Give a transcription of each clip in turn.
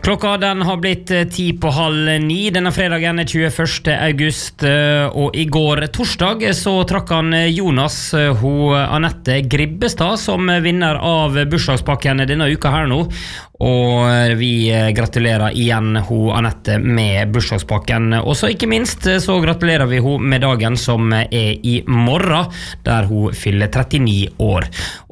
Klokka den har blitt 8:50. Denne fredagen 21. august, og i går torsdag så trakk han Jonas Anette Gribbestad som vinner av bursdagspakken denne uka her nå. Og vi gratulerer igjen Anette med bursdagspakken. Og så ikke minst så gratulerer vi med dagen som i morgen, der hun fyller 39 år.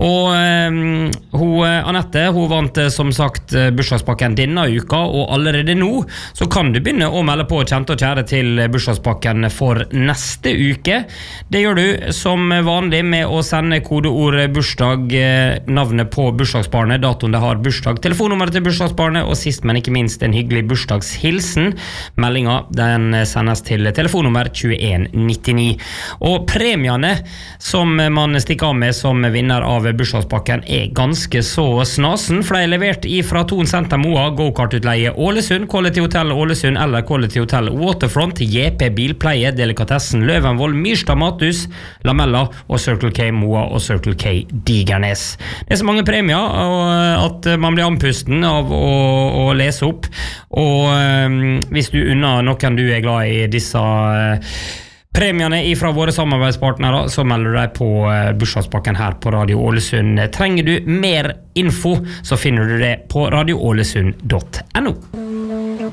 Og Anette, hun vant som sagt bursdagspakken denne uka, og allerede nå så kan du begynne å melde på kjente og kjære til bursdagspakken for neste uke. Det gjør du som vanlig med å sende kodeord bursdag, navnet på bursdagsbarnet, datoen det har bursdag, telefonnummeret til bursdagsbarnet, og sist men ikke minst en hyggelig bursdagshilsen. Meldinga den sendes til telefonnummer 2199. Og premiene som man stikker av med som vinner av bursdagspakken er ganske så snasen, for de er levert fra Thon Center Moa, Go-Kart-utleie Ålesund, Quality Hotel Ålesund eller Quality Hotel Waterfront, JP Bilpleie, Delikatessen Løvenvoll, Myrstad Mathus, Lamella og Circle K Moa og Circle K Digernes. Det er så mange premier at man blir anpustet av å lese opp, og hvis du unner noen du er glad i disse premiene fra våre samarbeidspartnere, så melder du deg på bursdagspakken her på Radio Ålesund. Trenger du mer info, så finner du det på radioålesund.no.